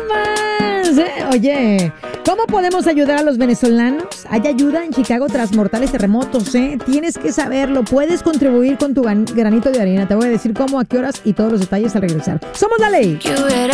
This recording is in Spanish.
más. Oye, ¿cómo podemos ayudar a los venezolanos? Hay ayuda en Chicago tras mortales terremotos, Tienes que saberlo. Puedes contribuir con tu granito de arena. Te voy a decir cómo, a qué horas y todos los detalles al regresar. Somos la ley.